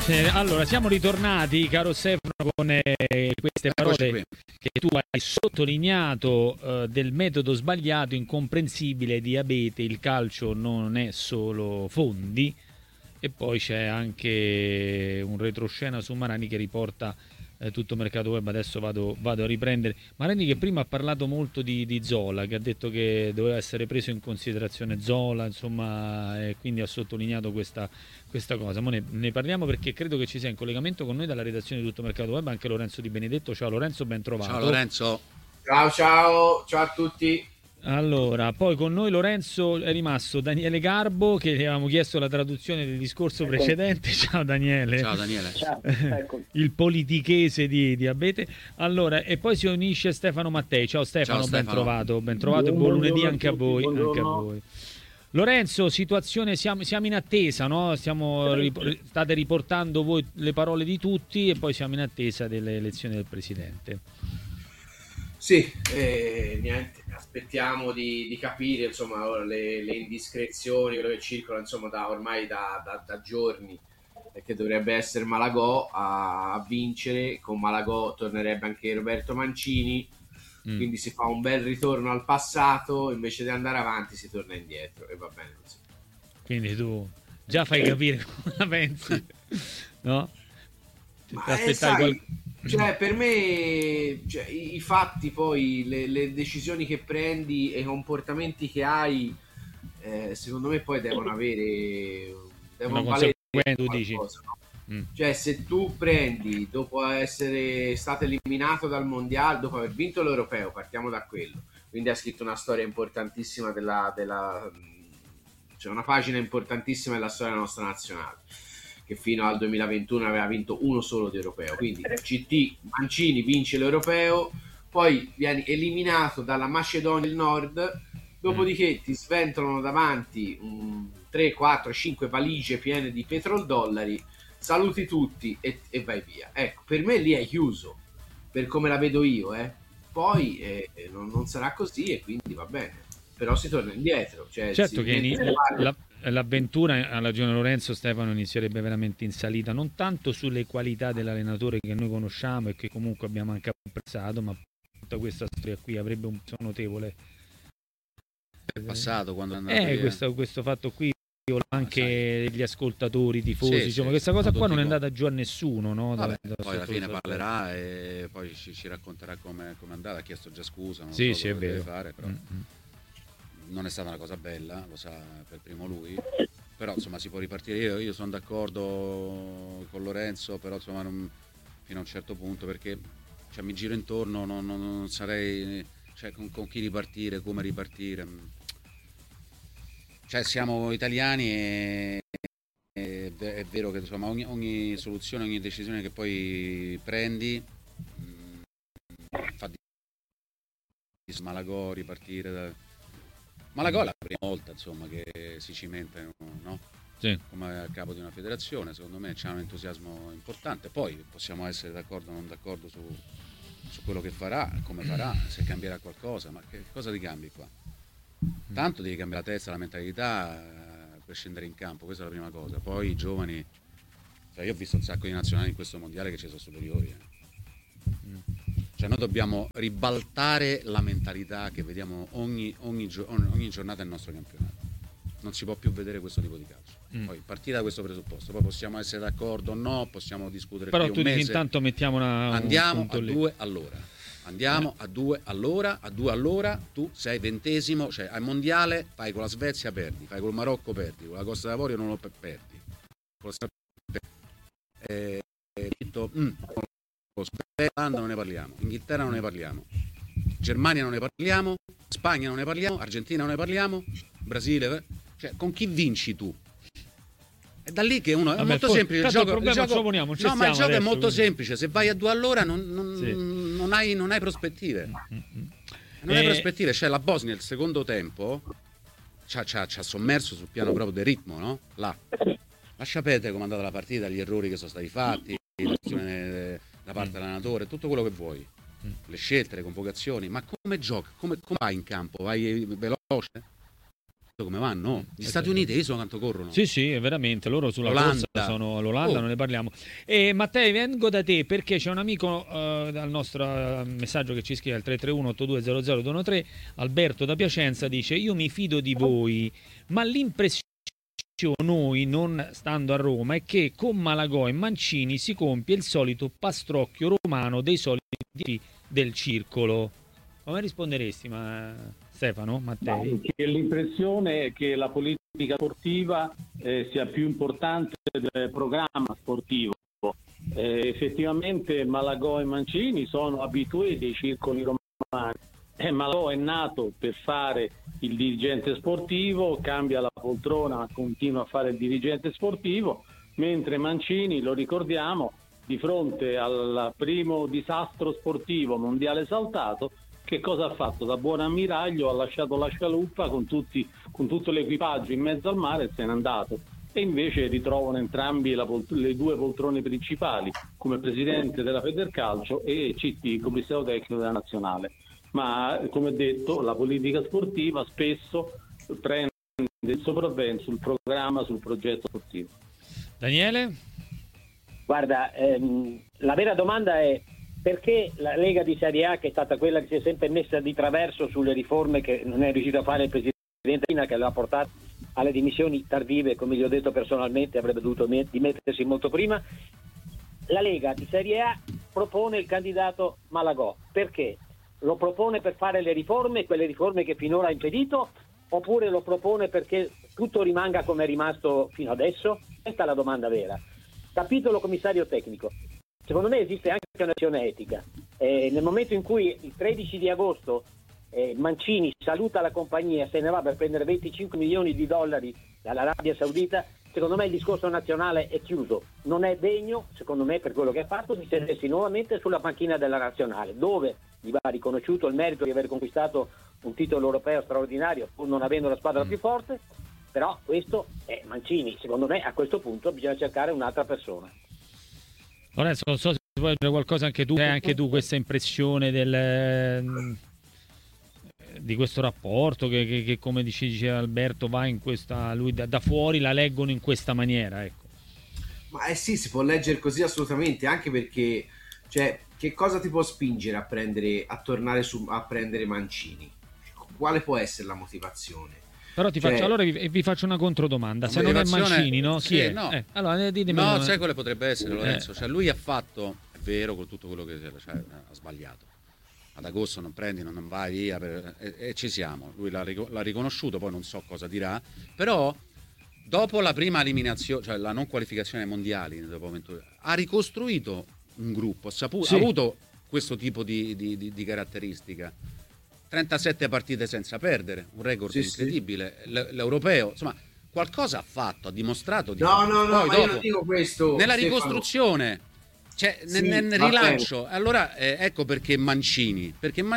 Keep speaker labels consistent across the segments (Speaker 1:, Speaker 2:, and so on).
Speaker 1: Allora, siamo ritornati, caro Stefano, con queste parole che tu hai sottolineato del metodo sbagliato, incomprensibile di Abete. Il calcio non è solo fondi, e poi c'è anche un retroscena su Marani che riporta tutto mercato web. Adesso vado a riprendere Marani, che prima ha parlato molto di Zola, che ha detto che doveva essere preso in considerazione Zola, insomma, e quindi ha sottolineato questa cosa. Ma ne parliamo, perché credo che ci sia in collegamento con noi dalla redazione di Tutto Mercato Web anche Lorenzo Di Benedetto. Ciao Lorenzo, ben trovato.
Speaker 2: Ciao Lorenzo.
Speaker 3: Ciao a tutti.
Speaker 1: Allora, poi con noi Lorenzo è rimasto Daniele Garbo, che gli avevamo chiesto la traduzione del discorso precedente. Ciao Daniele.
Speaker 2: Ciao Daniele.
Speaker 4: Ciao,
Speaker 1: Il politichese di Abete. Allora, e poi si unisce Stefano Mattei. Ciao Stefano,
Speaker 2: Ciao, Stefano.
Speaker 1: ben trovato e buon lunedì anche a voi.
Speaker 4: Buongiorno.
Speaker 1: Anche a voi. Lorenzo, situazione, siamo in attesa, no? State riportando voi le parole di tutti e poi siamo in attesa delle elezioni del presidente.
Speaker 3: Sì, niente, aspettiamo di capire, insomma, ora le indiscrezioni, quello che circola, insomma, ormai da giorni, che dovrebbe essere Malagò a vincere. Con Malagò tornerebbe anche Roberto Mancini, quindi si fa un bel ritorno al passato, invece di andare avanti si torna indietro, e va bene così.
Speaker 1: Quindi tu già fai capire come la pensi, no?
Speaker 3: Sai, cioè, per me, cioè, i fatti, poi le decisioni che prendi e i comportamenti che hai, secondo me poi devono valere
Speaker 1: tu dici.
Speaker 3: qualcosa, no? Cioè, se tu prendi, dopo essere stato eliminato dal mondiale, dopo aver vinto l'europeo, partiamo da quello, quindi ha scritto una storia importantissima cioè una pagina importantissima della storia della nostra nazionale, che fino al 2021 aveva vinto uno solo di europeo. Quindi CT, Mancini vince l'europeo, poi vieni eliminato dalla Macedonia del Nord, dopodiché ti sventolano davanti 3, 4, 5 valigie piene di petrodollari, saluti tutti e vai via. Ecco, per me lì è chiuso, per come la vedo io. Poi non sarà così, e quindi va bene, però si torna indietro. Cioè,
Speaker 1: certo che l'avventura, ha ragione Lorenzo, Stefano, inizierebbe veramente in salita, non tanto sulle qualità dell'allenatore che noi conosciamo e che comunque abbiamo anche apprezzato, ma tutta questa storia qui avrebbe un peso notevole.
Speaker 2: È passato quando è andato via.
Speaker 1: Questo fatto qui, anche gli ascoltatori, i tifosi, diciamo, questa cosa qua non è andata giù a nessuno, no?
Speaker 2: Poi alla fine parlerà e poi ci racconterà come è andata. Ha chiesto già scusa, non
Speaker 1: sì,
Speaker 2: so
Speaker 1: sì, è vero.
Speaker 2: Deve fare, però non è stata una cosa bella, lo sa per primo lui, però insomma si può ripartire. Io sono d'accordo con Lorenzo, però insomma fino a un certo punto, perché cioè, mi giro intorno, non sarei, cioè, con chi ripartire, come ripartire. Cioè, siamo italiani e è vero che insomma ogni soluzione, ogni decisione che poi prendi fa di Malagò ripartire Malagò è la prima volta, insomma, che si cimenta, no?
Speaker 1: Sì.
Speaker 2: Come a capo di una federazione. Secondo me c'è un entusiasmo importante. Poi possiamo essere d'accordo o non d'accordo su quello che farà, come farà, se cambierà qualcosa, ma che cosa ti cambi qua? Tanto devi cambiare la testa, la mentalità per scendere in campo, questa è la prima cosa. Poi i giovani, cioè io ho visto un sacco di nazionali in questo mondiale che ci sono superiori. Cioè noi dobbiamo ribaltare la mentalità che vediamo ogni giornata nel nostro campionato. Non si può più vedere questo tipo di calcio. Poi partire da questo presupposto, poi possiamo essere d'accordo o no, possiamo discutere.
Speaker 1: Però
Speaker 2: più
Speaker 1: tu dici intanto mettiamo
Speaker 2: andiamo a 2 all'ora. Andiamo a 2 all'ora, tu sei 20°, cioè al mondiale fai con la Svezia perdi, fai col Marocco perdi, con la Costa d'Avorio non lo perdi. Con Spagna non ne parliamo, Inghilterra non ne parliamo, Germania non ne parliamo, Spagna non ne parliamo, Argentina non ne parliamo, Brasile, cioè con chi vinci tu? È da lì che uno è molto semplice. Il gioco è molto semplice. Se vai a 2 all'ora non hai prospettive. Non hai prospettive. Cioè la Bosnia il secondo tempo ci ha sommerso sul piano proprio del ritmo, no? Là. Lascia perdere come è andata la partita, gli errori che sono stati fatti, l'azione da parte dell'allenatore, tutto quello che vuoi. Le scelte, le convocazioni, ma come gioca? Come vai in campo? Vai veloce? come vanno. Gli Stati Uniti, io so quanto corrono.
Speaker 1: Sì, veramente, loro sulla corsa sono l'Olanda, non ne parliamo. E Mattei, vengo da te perché c'è un amico dal nostro messaggio che ci scrive al 331-8200-213, Alberto da Piacenza, dice: io mi fido di voi, ma l'impressione noi, non stando a Roma, è che con Malagò e Mancini si compie il solito pastrocchio romano dei soliti del circolo. Come risponderesti, Stefano, Mattei?
Speaker 4: L'impressione è che la politica sportiva sia più importante del programma sportivo. Effettivamente Malagò e Mancini sono abitué dei circoli romani. Malagò è nato per fare il dirigente sportivo, cambia la poltrona ma continua a fare il dirigente sportivo, mentre Mancini, lo ricordiamo, di fronte al primo disastro sportivo mondiale saltato, che cosa ha fatto? Da buon ammiraglio ha lasciato la scialuppa con tutto l'equipaggio in mezzo al mare e se n'è andato. E invece ritrovano entrambi le due poltrone principali come presidente della Federcalcio e CT, commissario tecnico della nazionale. Ma come detto, la politica sportiva spesso prende il sopravvento sul programma, sul progetto sportivo.
Speaker 1: Daniele?
Speaker 5: Guarda, la vera domanda è: perché la Lega di Serie A, che è stata quella che si è sempre messa di traverso sulle riforme che non è riuscito a fare il presidente Pina, che l'ha portato alle dimissioni tardive, come gli ho detto personalmente, avrebbe dovuto dimettersi molto prima, la Lega di Serie A propone il candidato Malagò. Perché? Lo propone per fare le riforme, quelle riforme che finora ha impedito, oppure lo propone perché tutto rimanga come è rimasto fino adesso? Questa è la domanda vera. Capitolo commissario tecnico. Secondo me esiste anche una questione etica. Nel momento in cui il 13 di agosto Mancini saluta la compagnia e se ne va per prendere 25 milioni di dollari dall'Arabia Saudita, secondo me il discorso nazionale è chiuso. Non è degno, secondo me, per quello che ha fatto, di sedersi nuovamente sulla panchina della nazionale, dove gli va riconosciuto il merito di aver conquistato un titolo europeo straordinario, pur non avendo la squadra più forte. Però questo è Mancini. Secondo me a questo punto bisogna cercare un'altra persona.
Speaker 1: Lorenzo, non so se vuoi dire qualcosa anche tu, hai anche tu questa impressione di questo rapporto che come diceva Alberto va in questa, lui da fuori la leggono in questa maniera, ecco.
Speaker 3: Ma sì, si può leggere così assolutamente, anche perché, cioè, che cosa ti può spingere a tornare a prendere Mancini? Quale può essere la motivazione?
Speaker 1: Però vi faccio una controdomanda. Se non è Mancini, no? Chi è?
Speaker 2: No.
Speaker 1: Allora, ditemi.
Speaker 2: No, sai quale potrebbe essere, Lorenzo? Cioè, lui ha fatto, è vero, con tutto quello che ha sbagliato. Ad agosto non prendi, non vai via e ci siamo. Lui l'ha riconosciuto, poi non so cosa dirà. Però dopo la prima eliminazione, cioè la non qualificazione ai mondiali, ha ricostruito un gruppo, ha avuto questo tipo di caratteristica. 37 partite senza perdere, un record incredibile, l'europeo, insomma, qualcosa ha fatto, ha dimostrato di
Speaker 3: No, io non dico questo.
Speaker 2: Nella ricostruzione, cioè nel rilancio, allora ecco perché Mancini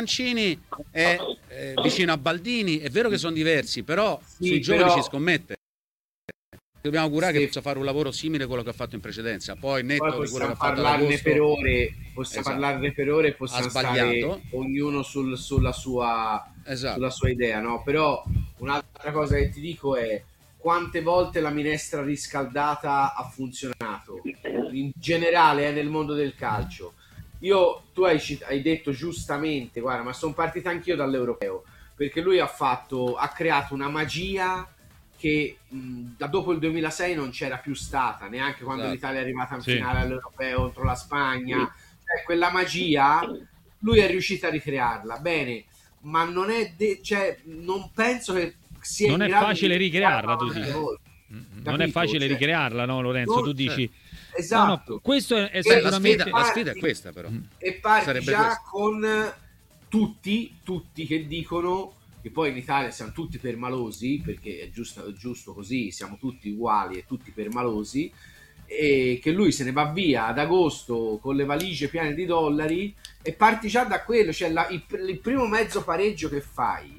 Speaker 2: è vicino a Baldini, è vero che sono diversi, però sui giovani ci scommette. Dobbiamo augurare che possa fare un lavoro simile a quello che ha fatto in precedenza. Poi netto di quello che ha fatto
Speaker 3: per ore, possiamo parlarne per ore e possiamo stare ognuno sulla sua idea, no? Però un'altra cosa che ti dico è: quante volte la minestra riscaldata ha funzionato in generale nel mondo del calcio. Tu hai detto giustamente, guarda, ma sono partito anch'io dall'europeo, perché lui ha creato una magia che da dopo il 2006 non c'era più stata, neanche quando l'Italia è arrivata in finale all'europeo contro la Spagna. Cioè, quella magia lui è riuscito a ricrearla bene, ma non è non penso che sia
Speaker 1: non
Speaker 3: in
Speaker 1: è
Speaker 3: grado
Speaker 1: facile
Speaker 3: di
Speaker 1: ricrearla, tu dici. Non è facile ricrearla, no, Lorenzo? Tu dici
Speaker 3: esatto.
Speaker 1: No, questo è sicuramente
Speaker 2: la sfida è questa, però.
Speaker 3: E parti
Speaker 2: sarebbe
Speaker 3: già
Speaker 2: questo.
Speaker 3: con tutti che dicono che poi in Italia siamo tutti permalosi, perché è giusto così, siamo tutti uguali e tutti permalosi, e che lui se ne va via ad agosto con le valigie piene di dollari, e parti già da quello, cioè il primo mezzo pareggio che fai,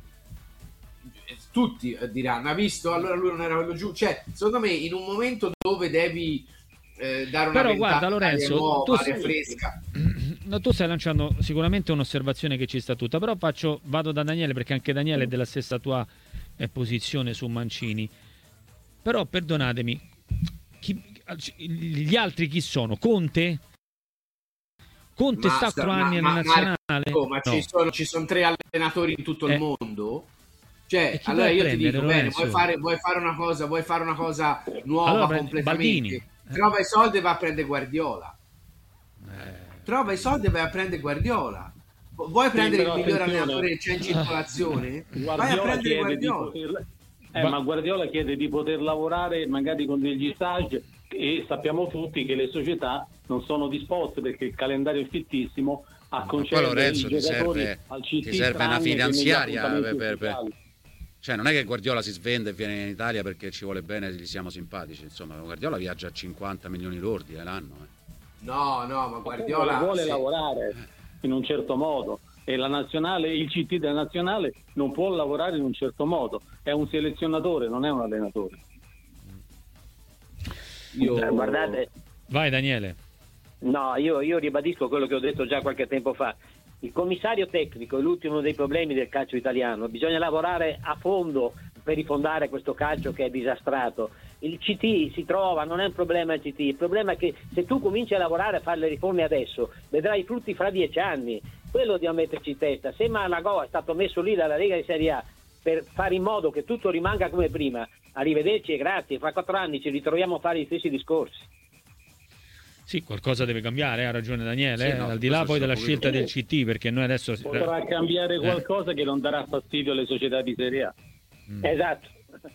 Speaker 3: tutti diranno: ha visto, allora lui non era quello giù. Cioè, secondo me in un momento dove devi dare una
Speaker 1: però guarda, Lorenzo,
Speaker 3: nuova, fresca.
Speaker 1: No, tu stai lanciando sicuramente un'osservazione che ci sta tutta, però vado da Daniele, perché anche Daniele è della stessa tua posizione su Mancini. Però perdonatemi, gli altri chi sono? Conte sta 4 anni alla nazionale?
Speaker 3: Ma no. ci sono 3 allenatori in tutto il mondo. Cioè, allora io ti dico, bene, vuoi fare una cosa nuova, allora, completamente.
Speaker 1: Baldini.
Speaker 3: Trova i soldi e va a prendere Guardiola. Vuoi prendere il miglior allenatore che c'è in circolazione? Vai a prendere Guardiola.
Speaker 4: Ma Guardiola chiede di poter lavorare magari con degli stage, e sappiamo tutti che le società non sono disposte, perché il calendario è fittissimo, a concedere i giocatori al CT.
Speaker 2: Ti serve una finanziaria cioè non è che Guardiola si svende e viene in Italia perché ci vuole bene e gli siamo simpatici, insomma Guardiola viaggia a 50 milioni lordi l'anno.
Speaker 3: No, ma Guardiola
Speaker 4: vuole lavorare in un certo modo, e la nazionale, il CT della nazionale non può lavorare in un certo modo, è un selezionatore, non è un allenatore.
Speaker 5: Guardate,
Speaker 1: vai Daniele.
Speaker 5: No, io ribadisco quello che ho detto già qualche tempo fa. Il commissario tecnico è l'ultimo dei problemi del calcio italiano. Bisogna lavorare a fondo per rifondare questo calcio che è disastrato. Il CT si trova, non è un problema il CT, il problema è che se tu cominci a lavorare a fare le riforme adesso, vedrai i frutti fra 10 anni. Quello dobbiamo metterci in testa. Se Malagò è stato messo lì dalla Lega di Serie A per fare in modo che tutto rimanga come prima, arrivederci e grazie, fra 4 anni ci ritroviamo a fare gli stessi discorsi.
Speaker 1: Sì, qualcosa deve cambiare, ha ragione Daniele, sì, no, al di là poi della scelta del CT, perché noi adesso
Speaker 4: potrà cambiare qualcosa che non darà fastidio alle società di Serie A.
Speaker 5: Esatto.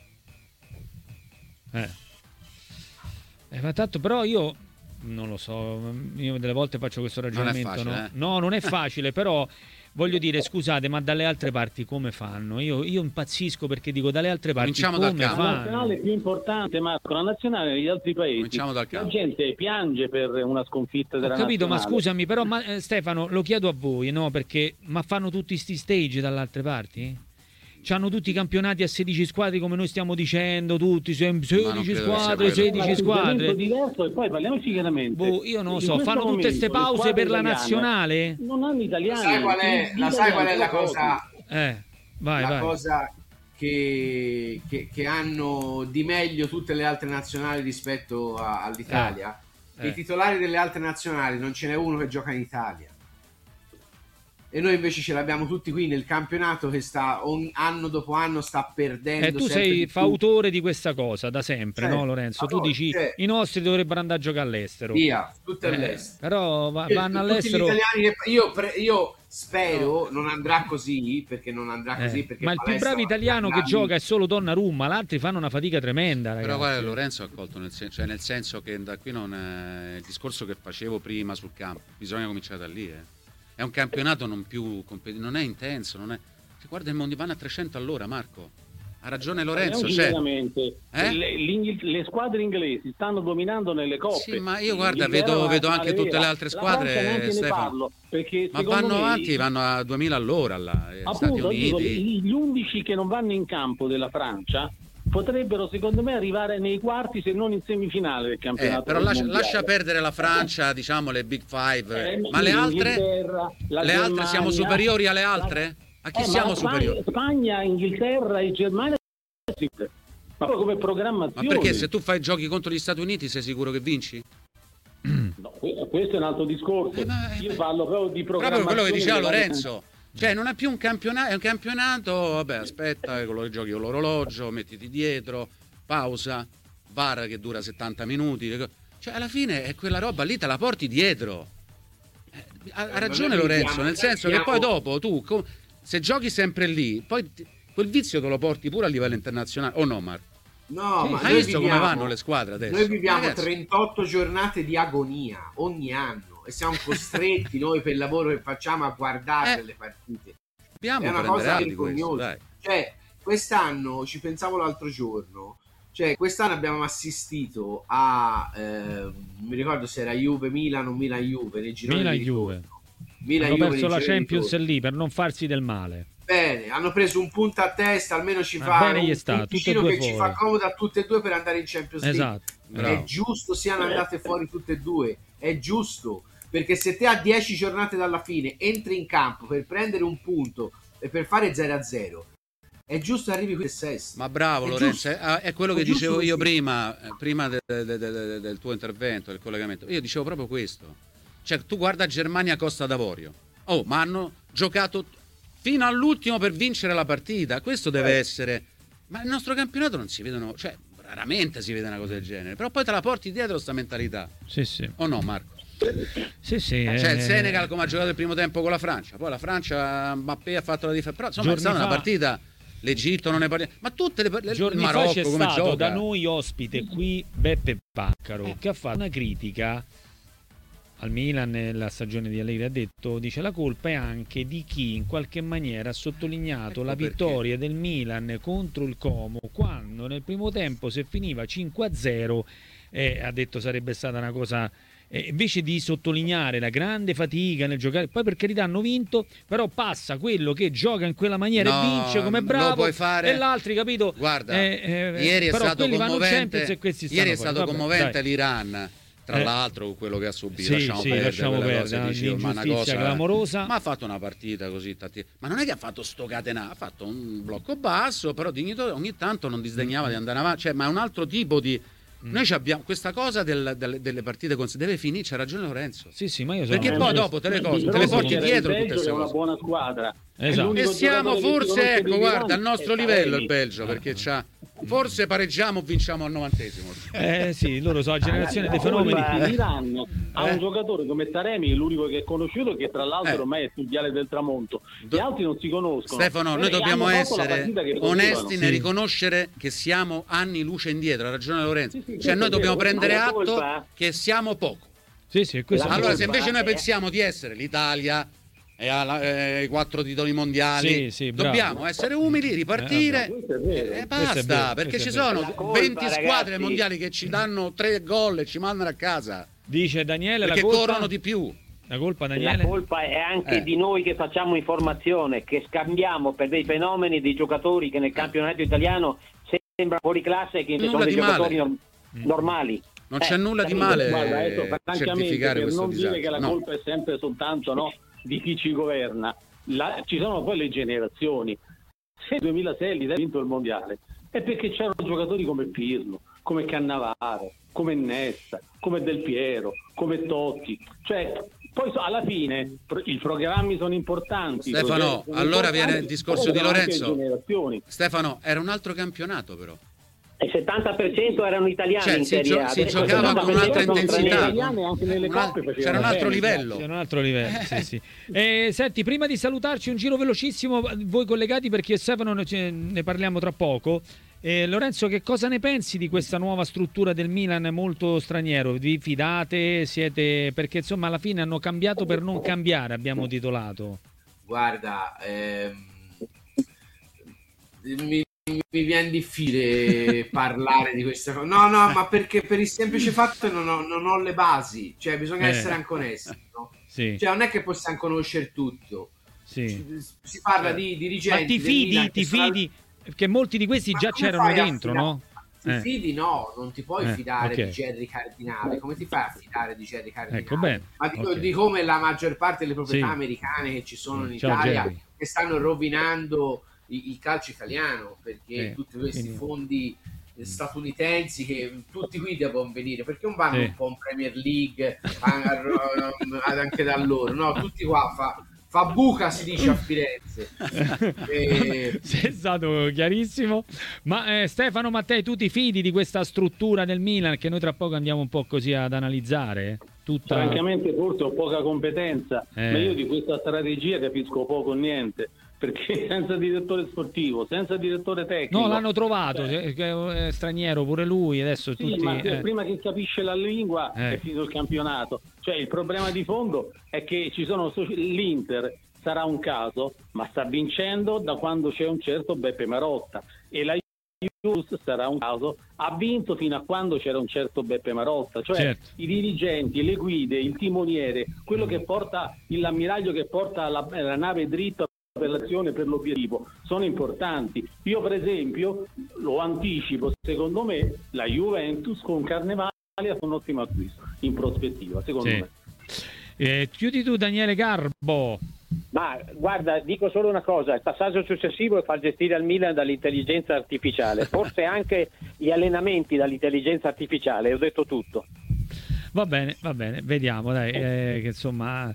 Speaker 1: Ma tanto, però io non lo so, io delle volte faccio questo ragionamento,
Speaker 2: non è facile,
Speaker 1: no, non è facile, però voglio dire, scusate, ma dalle altre parti come fanno? Io impazzisco perché dico, dalle altre parti come fanno?
Speaker 4: La nazionale è più importante, Marco, la nazionale negli altri paesi. La gente piange per una sconfitta della nazionale.
Speaker 1: Ho capito, ma scusami, però Stefano, lo chiedo a voi, no? Perché ma fanno tutti sti stage dalle altre parti? C'hanno tutti i campionati a 16 squadre come noi stiamo dicendo, tutti 16 squadre, 16 squadre.
Speaker 4: È diverso, e poi parliamoci chiaramente.
Speaker 1: Io non lo so, fanno tutte queste pause per la nazionale?
Speaker 4: Non hanno italiani.
Speaker 3: Sai qual è la cosa?
Speaker 1: Vai.
Speaker 3: Cosa che hanno di meglio tutte le altre nazionali rispetto all'Italia? I titolari delle altre nazionali non ce n'è uno che gioca in Italia. E noi invece ce l'abbiamo tutti qui nel campionato che sta anno dopo anno sta perdendo.
Speaker 1: E tu sei fautore di questa cosa da sempre, no Lorenzo? Tu dici i nostri dovrebbero andare a giocare all'estero.
Speaker 3: Via, tutti all'estero.
Speaker 1: Però vanno all'estero.
Speaker 3: Tutti gli italiani io spero non andrà così, perché non andrà così. Perché
Speaker 1: ma il più bravo italiano che gioca è solo Donnarumma, gli altri fanno una fatica tremenda, ragazzi.
Speaker 2: Però guarda, Lorenzo ha colto nel senso che da qui non è il discorso che facevo prima sul campo, bisogna cominciare da lì, È un campionato non più non è intenso, non è. Guarda il mondiale, vanno a 300 all'ora, Marco. Ha ragione Lorenzo.
Speaker 4: Le squadre inglesi stanno dominando nelle coppe.
Speaker 2: Sì, ma io guarda, vedo anche tutte le altre squadre, Stefano. Ma vanno avanti, vanno a 2000 all'ora là. Stati Uniti.
Speaker 4: Gli 11 che non vanno in campo della Francia potrebbero secondo me arrivare nei quarti, se non in semifinale del campionato.
Speaker 2: Però lascia perdere la Francia, diciamo le Big Five, ma le altre? Le altre siamo superiori alle altre? A chi siamo superiori?
Speaker 4: Spagna, Inghilterra e Germania, ma poi come programmazione.
Speaker 2: Ma perché se tu fai giochi contro gli Stati Uniti sei sicuro che vinci?
Speaker 4: No, questo è un altro discorso. Io parlo proprio di programmazione.
Speaker 2: Proprio quello che diceva Lorenzo. Cioè non è più un campionato, è un campionato, vabbè, aspetta, quello che giochi con l'orologio, mettiti dietro, pausa, VAR che dura 70 minuti. Cioè alla fine è quella roba lì, te la porti dietro. Ha ragione Lorenzo, nel senso che poi dopo tu, se giochi sempre lì, poi quel vizio te lo porti pure a livello internazionale, o no Marco?
Speaker 3: No,
Speaker 2: sì,
Speaker 3: ma
Speaker 2: hai visto come vanno le squadre adesso?
Speaker 3: Noi viviamo 38 giornate di agonia ogni anno. E siamo costretti noi per il lavoro che facciamo a guardare le partite.
Speaker 2: È una cosa vergognosa.
Speaker 3: Cioè, quest'anno, ci pensavo l'altro giorno, cioè quest'anno abbiamo assistito a non mi ricordo se era Juve-Milan o Milan-Juve nei gironi
Speaker 1: Milan-Juve. Hanno perso la Champions lì per non farsi del male.
Speaker 3: Bene, hanno preso un punto a testa, almeno ci fa un puntino che ci fa comodo a tutte e due per andare in Champions League.
Speaker 1: Esatto,
Speaker 3: è giusto siano andate fuori tutte e due, è giusto. Perché se te a 10 giornate dalla fine entri in campo per prendere un punto e per fare 0-0 è giusto arrivi qui sesto.
Speaker 2: Ma bravo
Speaker 3: è
Speaker 2: Lorenzo,
Speaker 3: giusto.
Speaker 2: è quello che
Speaker 3: È giusto
Speaker 2: dicevo io
Speaker 3: così.
Speaker 2: prima del tuo intervento, del collegamento. Io dicevo proprio questo. Cioè, tu guarda Germania Costa d'Avorio. Oh, ma hanno giocato fino all'ultimo per vincere la partita. Questo deve essere... Ma nel nostro campionato non si vedono... Cioè, raramente si vede una cosa del genere. Però poi te la porti dietro sta mentalità.
Speaker 1: Sì.
Speaker 2: O no, Marco?
Speaker 1: Sì.
Speaker 2: Cioè il Senegal come ha giocato il primo tempo con la Francia, poi la Francia Mbappé ha fatto la differenza, però insomma è stata una partita, l'Egitto non ne parliamo, ma tutte il
Speaker 1: giorni
Speaker 2: Marocco
Speaker 1: fa c'è
Speaker 2: come
Speaker 1: stato
Speaker 2: gioca?
Speaker 1: da noi ospite qui Beppe Paccaro che ha fatto una critica al Milan nella stagione di Allegri. Ha detto, dice, la colpa è anche di chi in qualche maniera ha sottolineato la vittoria del Milan contro il Como, quando nel primo tempo se finiva 5-0 ha detto sarebbe stata una cosa... invece di sottolineare la grande fatica nel giocare, poi per carità hanno vinto, però passa quello che gioca in quella maniera e vince come bravo,
Speaker 2: puoi fare...
Speaker 1: e l'altro, capito?
Speaker 2: Guarda, ieri è
Speaker 1: però
Speaker 2: stato commovente,
Speaker 1: ieri
Speaker 2: è stato commovente l'Iran, tra l'altro quello che ha subito, lasciamo perdere, dici, ma una cosa
Speaker 1: clamorosa,
Speaker 2: ma ha fatto una partita così ma non è che ha fatto sto catenato, ha fatto un blocco basso, però dignitoso, ogni tanto non disdegnava di andare avanti, cioè, ma è un altro tipo di... Noi abbiamo questa cosa delle partite deve finire, c'ha ragione Lorenzo.
Speaker 1: Sì, ma io sono
Speaker 2: perché poi dopo te le porti dietro tutte queste
Speaker 4: cose. È una
Speaker 2: cose.
Speaker 4: buona squadra.
Speaker 1: Esatto.
Speaker 2: E siamo forse, ecco, guarda, al nostro livello il Belgio, perché forse pareggiamo o vinciamo al 90°.
Speaker 1: Sì, loro sono la generazione dei fenomeni.
Speaker 4: L'Iran ha un giocatore come Taremi, l'unico che è conosciuto, che tra l'altro ormai è sul viale del tramonto. Gli altri non si conoscono.
Speaker 2: Stefano, noi dobbiamo essere onesti nel riconoscere che siamo anni luce indietro, ha ragione Lorenzo. Cioè noi dobbiamo prendere atto che siamo poco.
Speaker 1: Sì, questo
Speaker 2: allora se invece noi pensiamo di essere l'Italia e ai 4 titoli mondiali, dobbiamo essere umili, ripartire e basta, perché ci sono 20 squadre mondiali che ci danno 3 gol e ci mandano a casa,
Speaker 1: dice Daniele,
Speaker 2: perché corrono di più.
Speaker 1: La colpa, Daniele?
Speaker 5: La colpa è anche di noi che facciamo informazione, che scambiamo per dei fenomeni dei giocatori che nel campionato italiano sembra fuori classe, che invece sono dei giocatori normali.
Speaker 2: Non c'è nulla di male.
Speaker 4: Guarda, certificare
Speaker 5: per
Speaker 4: non
Speaker 2: disagio.
Speaker 4: dire che la colpa è sempre soltanto di chi ci governa. Ci sono poi le generazioni. Se nel 2006 l'Italia ha vinto il mondiale è perché c'erano giocatori come Pirlo, come Cannavaro, come Nesta, come Del Piero, come Totti. Cioè, poi alla fine i programmi sono importanti.
Speaker 2: Stefano, allora viene il discorso di Lorenzo.
Speaker 4: Stefano,
Speaker 2: era un altro campionato però.
Speaker 5: Il 70% erano italiani in Serie A.
Speaker 2: Si giocava con un'altra intensità, c'era un altro livello.
Speaker 1: C'era un altro livello, sì. Senti, prima di salutarci un giro velocissimo, voi collegati, perché Stefano ne parliamo tra poco. Lorenzo, che cosa ne pensi di questa nuova struttura del Milan molto straniero? Vi fidate? Siete... Perché insomma alla fine hanno cambiato per non cambiare, abbiamo titolato.
Speaker 3: Guarda, mi viene difficile parlare di questa cosa. No, ma perché per il semplice fatto non ho le basi, cioè bisogna essere anche onesti, no?
Speaker 1: Sì.
Speaker 3: Cioè non è che possiamo conoscere tutto.
Speaker 1: Sì.
Speaker 3: Si parla di dirigenti.
Speaker 1: Ma ti fidi? Perché molti di questi già c'erano dentro, no?
Speaker 3: Ti fidi? No, non ti puoi fidare di Gerry Cardinale. Come ti fai a fidare di Gerry Cardinale?
Speaker 1: Ecco, bene.
Speaker 3: Ma di come la maggior parte delle proprietà americane che ci sono in Italia che stanno rovinando il calcio italiano, perché tutti questi fondi statunitensi che tutti qui devono venire, perché non vanno un po' in Premier League anche da loro, no? Tutti qua fa buca, si dice a Firenze.
Speaker 1: Sei stato chiarissimo. Ma Stefano Mattei, tu ti fidi di questa struttura del Milan, che noi tra poco andiamo un po' così ad analizzare?
Speaker 4: Francamente forse ho poca competenza, ma io di questa strategia capisco poco o niente, perché senza direttore sportivo, senza direttore tecnico...
Speaker 1: No, l'hanno trovato, è straniero pure lui, adesso tutti...
Speaker 4: ma prima che capisce la lingua è finito il campionato. Cioè il problema di fondo è che ci sono l'Inter sarà un caso, ma sta vincendo da quando c'è un certo Beppe Marotta, e la Juventus sarà un caso, ha vinto fino a quando c'era un certo Beppe Marotta, cioè i dirigenti, le guide, il timoniere, quello che porta l'ammiraglio che porta la nave dritta per l'azione, per l'obiettivo, sono importanti. Io per esempio lo anticipo, secondo me la Juventus con Carnevali è un ottimo acquisto in prospettiva, secondo me.
Speaker 1: Chiudi tu, Daniele Garbo.
Speaker 5: Ma guarda, dico solo una cosa, il passaggio successivo è far gestire al Milan dall'intelligenza artificiale, forse anche gli allenamenti dall'intelligenza artificiale, ho detto tutto.
Speaker 1: Va bene, vediamo, dai, che insomma,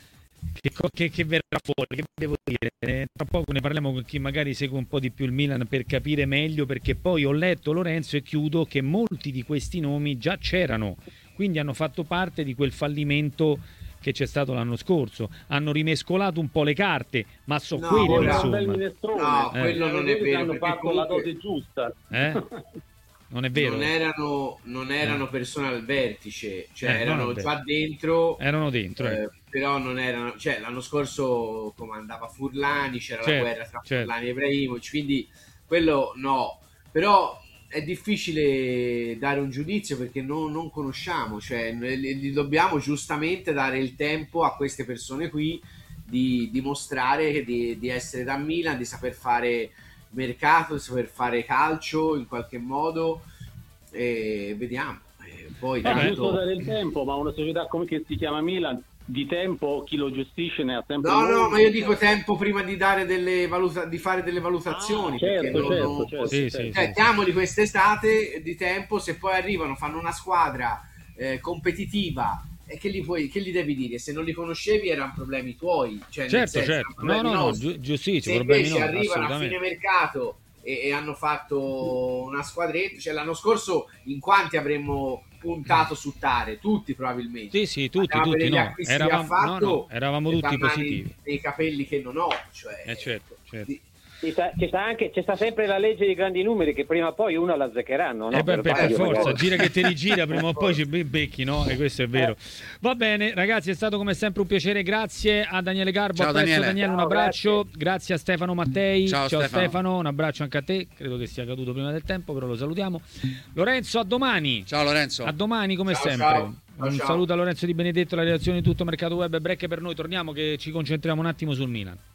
Speaker 1: che verrà fuori, che devo dire, tra poco ne parliamo con chi magari segue un po' di più il Milan per capire meglio, perché poi ho letto, Lorenzo, e chiudo, che molti di questi nomi già c'erano, quindi hanno fatto parte di quel fallimento che c'è stato l'anno scorso, hanno rimescolato un po' le carte, ma quelle, insomma.
Speaker 3: No, quello non è vero,
Speaker 4: hanno fatto la dose giusta.
Speaker 1: Non è vero.
Speaker 3: Non erano persone al vertice, cioè erano già dentro.
Speaker 1: Erano dentro.
Speaker 3: Però non erano, cioè l'anno scorso comandava Furlani, c'era la guerra tra Furlani e Ibrahimovic, quindi quello no. Però è difficile dare un giudizio perché non conosciamo, cioè gli dobbiamo giustamente dare il tempo a queste persone qui di dimostrare di essere da Milan, di saper fare mercato, di saper fare calcio in qualche modo, e vediamo. Poi
Speaker 4: giusto dare il tempo, ma una società come che si chiama Milan, di tempo chi lo gestisce ne ha sempre
Speaker 3: no, ma io dico tempo prima di dare di fare delle valutazioni,
Speaker 4: certo.
Speaker 3: Diamogli quest'estate di tempo, se poi arrivano, fanno una squadra competitiva, e che gli devi dire? Se non li conoscevi erano problemi tuoi, cioè,
Speaker 1: certo. Giustissimo,
Speaker 3: se invece arrivano a fine mercato e hanno fatto una squadretta, cioè l'anno scorso in quanti avremmo puntato su Tare? Tutti probabilmente.
Speaker 1: Sì, tutti no. Eravamo tutti positivi.
Speaker 3: Dei capelli che non ho, cioè
Speaker 1: certo.
Speaker 5: Ci sta sempre la legge dei grandi numeri, che prima o poi uno la azzeccheranno, no?
Speaker 1: Per forza, gira che ti rigira, prima o poi ci becchi, no? E questo è vero. Va bene, ragazzi, è stato come sempre un piacere. Grazie a Daniele Garbo.
Speaker 2: Ciao, Daniele.
Speaker 1: Un abbraccio. Grazie a Stefano Mattei.
Speaker 2: Ciao
Speaker 1: Stefano, un abbraccio anche a te. Credo che sia caduto prima del tempo, però lo salutiamo. Lorenzo, a domani.
Speaker 2: Ciao Lorenzo.
Speaker 1: A domani come sempre.
Speaker 3: Ciao.
Speaker 1: Un saluto a Lorenzo Di Benedetto, la redazione di Tutto Mercato Web. Break per noi, torniamo che ci concentriamo un attimo sul Milan.